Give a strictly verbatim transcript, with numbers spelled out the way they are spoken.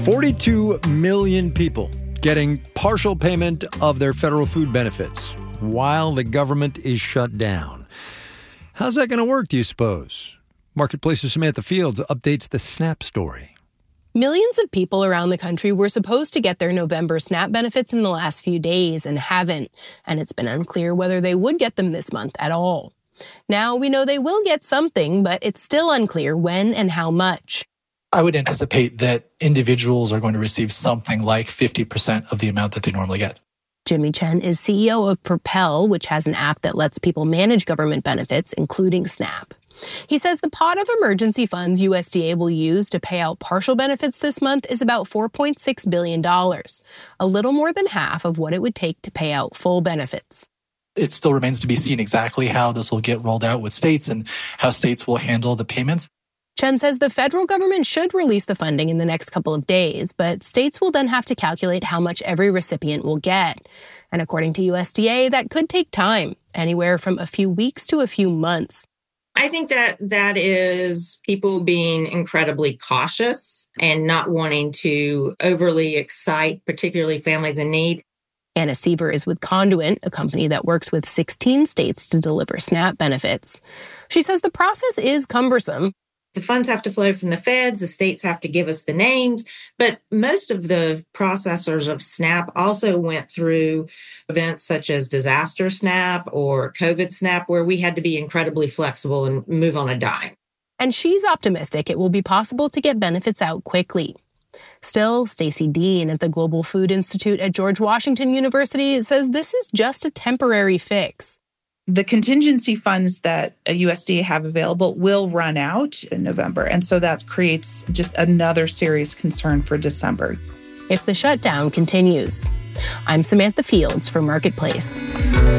forty-two million people getting partial payment of their federal food benefits while the government is shut down. How's that going to work, do you suppose? Marketplace's Samantha Fields updates the SNAP story. Millions of people around the country were supposed to get their November SNAP benefits in the last few days and haven't, and it's been unclear whether they would get them this month at all. Now we know they will get something, but it's still unclear when and how much. I would anticipate that individuals are going to receive something like fifty percent of the amount that they normally get. Jimmy Chen is C E O of Propel, which has an app that lets people manage government benefits, including SNAP. He says the pot of emergency funds U S D A will use to pay out partial benefits this month is about four point six billion dollars, a little more than half of what it would take to pay out full benefits. It still remains to be seen exactly how this will get rolled out with states and how states will handle the payments. Chen says the federal government should release the funding in the next couple of days, but states will then have to calculate how much every recipient will get. And according to U S D A, that could take time, anywhere from a few weeks to a few months. I think that that is people being incredibly cautious and not wanting to overly excite, particularly families in need. Anna Seaver is with Conduent, a company that works with sixteen states to deliver SNAP benefits. She says the process is cumbersome. The funds have to flow from the feds, the states have to give us the names, but most of the processors of SNAP also went through events such as Disaster SNAP or COVID SNAP, where we had to be incredibly flexible and move on a dime. And she's optimistic it will be possible to get benefits out quickly. Still, Stacey Dean at the Global Food Institute at George Washington University says this is just a temporary fix. The contingency funds that U S D A have available will run out in November, and so that creates just another serious concern for December. If the shutdown continues. I'm Samantha Fields for Marketplace.